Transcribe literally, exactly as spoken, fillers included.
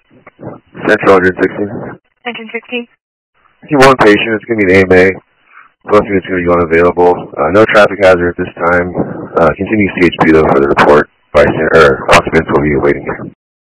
Central one sixteen. one sixteen. If you want patient, it's going to be an A M A. Both units are going to be unavailable. Uh, no traffic hazard at this time. Uh, continue C H P though for the report. By or occupants will be waiting here.